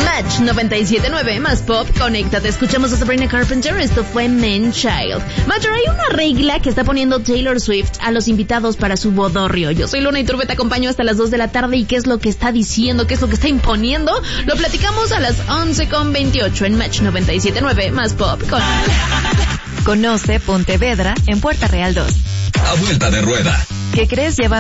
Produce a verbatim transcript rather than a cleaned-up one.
Match noventa y siete punto nueve más pop, conéctate. Escuchamos a Sabrina Carpenter, esto fue Man Child. Mayor, hay una regla que está poniendo Taylor Swift a los invitados para su bodorrio. Yo soy Luna Iturbe, te acompaño hasta las dos de la tarde, y qué es lo que está diciendo, qué es lo que está imponiendo, lo platicamos a las once con veintiocho en Match noventa y siete punto nueve más pop. Con... Conoce Pontevedra en Puerta Real dos. A vuelta de rueda. ¿Qué crees? Lleva